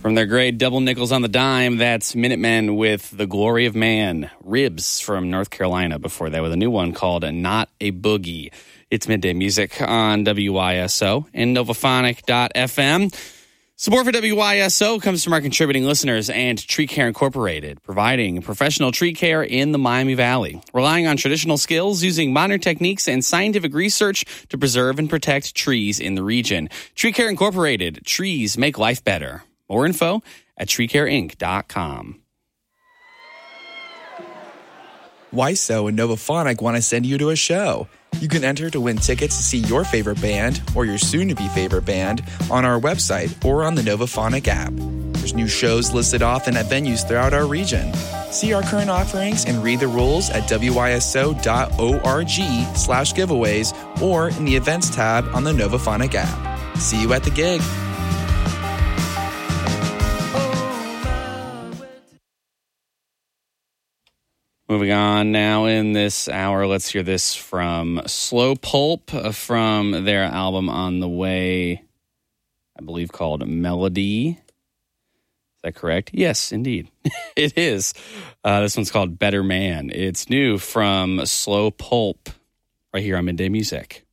From their great double nickels on the dime, that's Minutemen with The Glory of Man. Ribs from North Carolina before that with a new one called Not a Boogie. It's Midday Music on WYSO and Novaphonic.fm. Support for WYSO comes from our contributing listeners and Tree Care Incorporated, providing professional tree care in the Miami Valley, relying on traditional skills, using modern techniques and scientific research to preserve and protect trees in the region. Tree Care Incorporated, trees make life better. More info at treecareinc.com. WYSO and Novaphonic want to send you to a show. You can enter to win tickets to see your favorite band or your soon-to-be favorite band on our website or on the Novaphonic app. There's new shows listed often at venues throughout our region. See our current offerings and read the rules at wyso.org/giveaways or in the events tab on the Novaphonic app. See you at the gig. Moving on now in this hour, let's hear this from Slow Pulp from their album On the Way, I believe called Melody. Is that correct? Yes, indeed. It is. This one's called Better Man. It's new from Slow Pulp right here on Midday Music.